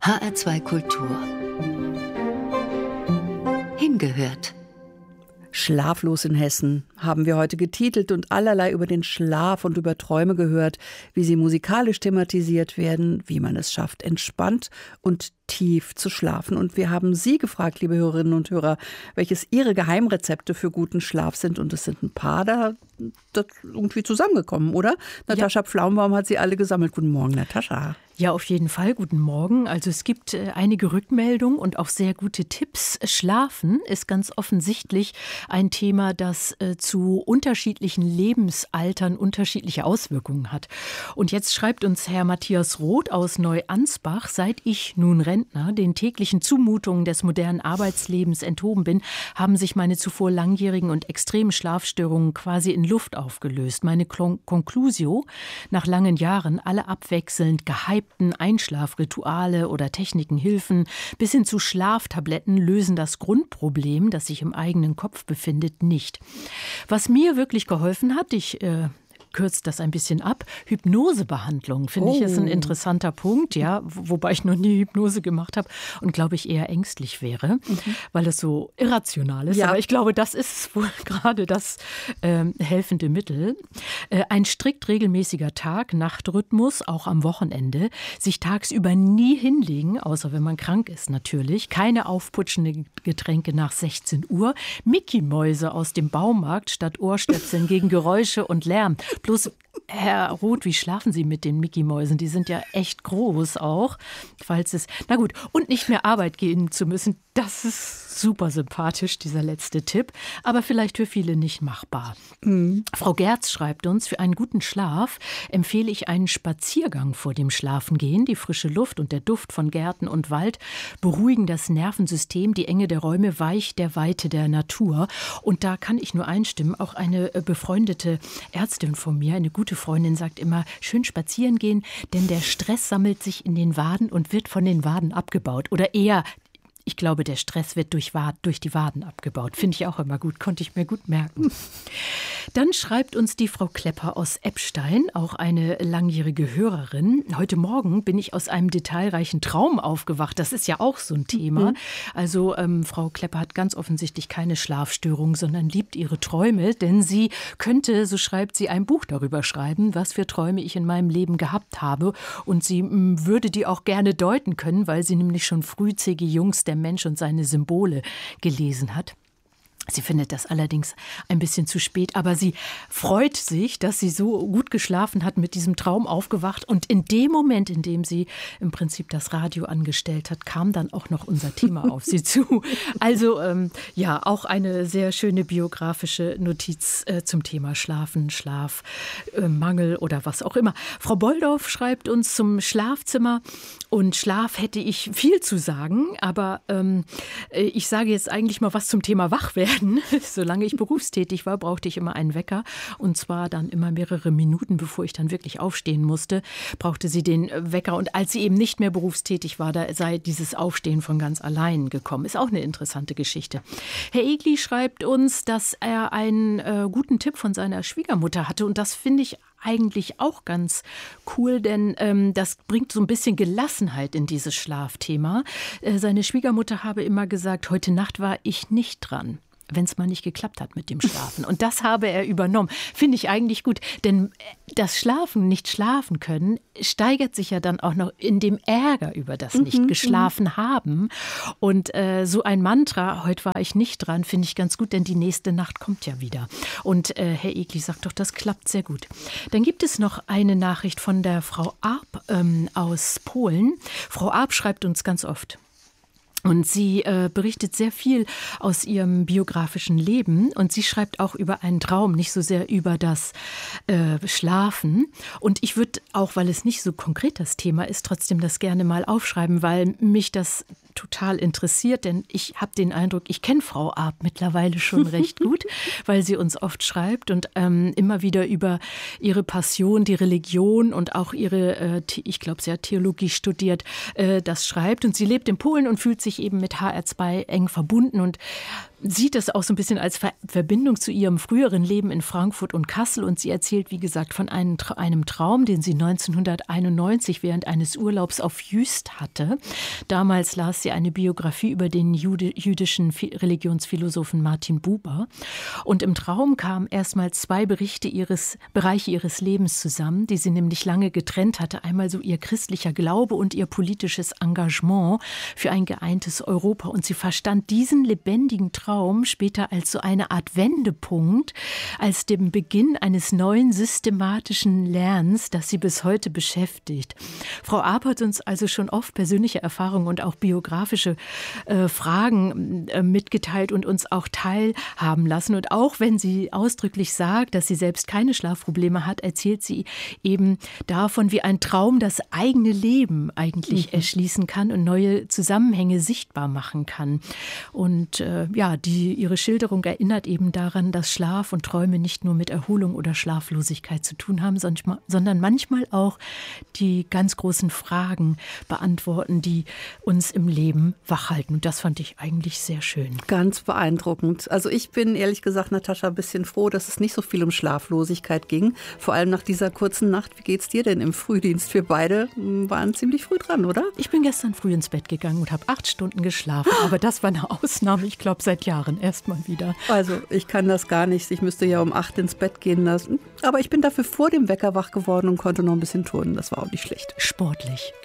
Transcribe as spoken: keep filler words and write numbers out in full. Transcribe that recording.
H R zwei Kultur. Hingehört. Schlaflos in Hessen haben wir heute getitelt und allerlei über den Schlaf und über Träume gehört, wie sie musikalisch thematisiert werden, wie man es schafft, entspannt und tief zu schlafen. Und wir haben Sie gefragt, liebe Hörerinnen und Hörer, welches Ihre Geheimrezepte für guten Schlaf sind. Und es sind ein paar da das irgendwie zusammengekommen, oder? Natascha ja. Pflaumbaum hat sie alle gesammelt. Guten Morgen, Natascha. Ja, auf jeden Fall. Guten Morgen. Also es gibt äh, einige Rückmeldungen und auch sehr gute Tipps. Schlafen ist ganz offensichtlich ein Thema, das äh, zu unterschiedlichen Lebensaltern unterschiedliche Auswirkungen hat. Und jetzt schreibt uns Herr Matthias Roth aus Neuansbach: Seit ich nun Rentner den täglichen Zumutungen des modernen Arbeitslebens enthoben bin, haben sich meine zuvor langjährigen und extremen Schlafstörungen quasi in Luft aufgelöst. Meine Conclusio nach langen Jahren: alle abwechselnd gehypten Einschlafrituale oder Techniken, Hilfen bis hin zu Schlaftabletten lösen das Grundproblem, das sich im eigenen Kopf befindet, nicht. Was mir wirklich geholfen hat, ich äh, kürzt das ein bisschen ab. Hypnosebehandlung, finde oh. ich, ist ein interessanter Punkt, ja, wobei ich noch nie Hypnose gemacht habe und glaube ich eher ängstlich wäre, mhm. weil es so irrational ist. Ja. Aber ich glaube, das ist wohl gerade das äh, helfende Mittel. Äh, ein strikt regelmäßiger Tag-Nacht-Rhythmus, auch am Wochenende, sich tagsüber nie hinlegen, außer wenn man krank ist natürlich, keine aufputschenden Getränke nach sechzehn Uhr, Mickey-Mäuse aus dem Baumarkt statt Ohrstöpseln gegen Geräusche und Lärm. Bloß, Herr Roth, wie schlafen Sie mit den Mickey-Mäusen? Die sind ja echt groß auch, falls es... Na gut, und nicht mehr Arbeit gehen zu müssen, das ist super sympathisch, dieser letzte Tipp, aber vielleicht für viele nicht machbar. Mhm. Frau Gerz schreibt uns: Für einen guten Schlaf empfehle ich einen Spaziergang vor dem Schlafengehen. Die frische Luft und der Duft von Gärten und Wald beruhigen das Nervensystem, die Enge der Räume weicht der Weite der Natur. Und da kann ich nur einstimmen. Auch eine befreundete Ärztin von mir, eine gute Freundin, sagt immer, schön spazieren gehen, denn der Stress sammelt sich in den Waden und wird von den Waden abgebaut. Oder eher, ich glaube, der Stress wird durch, Wad, durch die Waden abgebaut. Finde ich auch immer gut, konnte ich mir gut merken. Dann schreibt uns die Frau Klepper aus Eppstein, auch eine langjährige Hörerin: Heute Morgen bin ich aus einem detailreichen Traum aufgewacht. Das ist ja auch so ein Thema. Mhm. Also ähm, Frau Klepper hat ganz offensichtlich keine Schlafstörung, sondern liebt ihre Träume, denn sie könnte, so schreibt sie, ein Buch darüber schreiben, was für Träume ich in meinem Leben gehabt habe. Und sie m, würde die auch gerne deuten können, weil sie nämlich schon früh C G. Jungs, der Mensch und seine Symbole, gelesen hat. Sie findet das allerdings ein bisschen zu spät, aber sie freut sich, dass sie so gut geschlafen hat, mit diesem Traum aufgewacht. Und in dem Moment, in dem sie im Prinzip das Radio angestellt hat, kam dann auch noch unser Thema auf sie zu. Also ähm, ja, auch eine sehr schöne biografische Notiz äh, zum Thema Schlafen, Schlafmangel äh, oder was auch immer. Frau Boldorf schreibt uns zum Schlafzimmer: Und Schlaf hätte ich viel zu sagen, aber ähm, ich sage jetzt eigentlich mal was zum Thema Wachwerden. Solange ich berufstätig war, brauchte ich immer einen Wecker, und zwar dann immer mehrere Minuten, bevor ich dann wirklich aufstehen musste, brauchte sie den Wecker. Und als sie eben nicht mehr berufstätig war, da sei dieses Aufstehen von ganz allein gekommen. Ist auch eine interessante Geschichte. Herr Egli schreibt uns, dass er einen äh, guten Tipp von seiner Schwiegermutter hatte, und das finde ich eigentlich auch ganz cool, denn ähm, das bringt so ein bisschen Gelassenheit in dieses Schlafthema. Äh, seine Schwiegermutter habe immer gesagt, heute Nacht war ich nicht dran, wenn es mal nicht geklappt hat mit dem Schlafen. Und das habe er übernommen. Finde ich eigentlich gut. Denn das Schlafen, nicht schlafen können, steigert sich ja dann auch noch in dem Ärger über das nicht mhm, geschlafen mhm. haben. Und äh, so ein Mantra, heute war ich nicht dran, finde ich ganz gut, denn die nächste Nacht kommt ja wieder. Und äh, Herr Egli sagt doch, das klappt sehr gut. Dann gibt es noch eine Nachricht von der Frau Arp ähm, aus Polen. Frau Arp schreibt uns ganz oft. Und sie äh, berichtet sehr viel aus ihrem biografischen Leben, und sie schreibt auch über einen Traum, nicht so sehr über das äh, Schlafen. Und ich würde auch, weil es nicht so konkret das Thema ist, trotzdem das gerne mal aufschreiben, weil mich das total interessiert, denn ich habe den Eindruck, ich kenne Frau Arp mittlerweile schon recht gut, weil sie uns oft schreibt und ähm, immer wieder über ihre Passion, die Religion und auch ihre, äh, ich glaube, sie hat Theologie studiert, äh, das schreibt. Und sie lebt in Polen und fühlt sich eben mit H R zwei eng verbunden. Und sieht das auch so ein bisschen als Ver- Verbindung zu ihrem früheren Leben in Frankfurt und Kassel. Und sie erzählt, wie gesagt, von einem, Tra- einem Traum, den sie neunzehnhunderteinundneunzig während eines Urlaubs auf Jüst hatte. Damals las sie eine Biografie über den Jude, jüdischen Fi- Religionsphilosophen Martin Buber. Und im Traum kamen erstmal zwei Berichte ihres, Bereiche ihres Lebens zusammen, die sie nämlich lange getrennt hatte. Einmal so ihr christlicher Glaube und ihr politisches Engagement für ein geeintes Europa. Und sie verstand diesen lebendigen Traum später als so eine Art Wendepunkt, als den Beginn eines neuen systematischen Lernens, das sie bis heute beschäftigt. Frau Arp hat uns also schon oft persönliche Erfahrungen und auch biografische äh, Fragen äh, mitgeteilt und uns auch teilhaben lassen. Und auch wenn sie ausdrücklich sagt, dass sie selbst keine Schlafprobleme hat, erzählt sie eben davon, wie ein Traum das eigene Leben eigentlich mhm. erschließen kann und neue Zusammenhänge sichtbar machen kann. Und äh, ja, die, ihre Schilderung erinnert eben daran, dass Schlaf und Träume nicht nur mit Erholung oder Schlaflosigkeit zu tun haben, sondern manchmal auch die ganz großen Fragen beantworten, die uns im Leben wachhalten. Und das fand ich eigentlich sehr schön. Ganz beeindruckend. Also ich bin ehrlich gesagt, Natascha, ein bisschen froh, dass es nicht so viel um Schlaflosigkeit ging. Vor allem nach dieser kurzen Nacht. Wie geht's dir denn im Frühdienst? Wir beide waren ziemlich früh dran, oder? Ich bin gestern früh ins Bett gegangen und habe acht Stunden geschlafen. Aber das war eine Ausnahme, ich glaube, seit Jahren erst mal wieder. Also ich kann das gar nicht. Ich müsste ja um acht ins Bett gehen lassen. Aber ich bin dafür vor dem Wecker wach geworden und konnte noch ein bisschen turnen. Das war auch nicht schlecht. Sportlich.